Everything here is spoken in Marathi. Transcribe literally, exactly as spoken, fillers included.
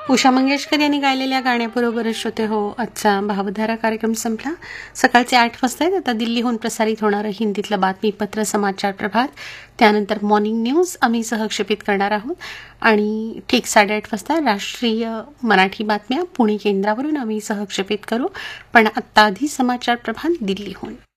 उषा मंगेशकर यांनी गायलेल्या गाण्याबरोबरच श्रोते हो आजचा भावधारा कार्यक्रम संपला. सकाळचे आठ वाजता आहेत. आता दिल्लीहून प्रसारित होणारं हिंदीतलं बातमीपत्र समाचार प्रभात, त्यानंतर मॉर्निंग न्यूज आम्ही सहक्षेपित करणार आहोत आणि ठीक साडेआठ वाजता राष्ट्रीय मराठी बातम्या पुणे केंद्रावरून आम्ही सहक्षेपित करू. पण आत्ता आधी समाचार प्रभात दिल्लीहून.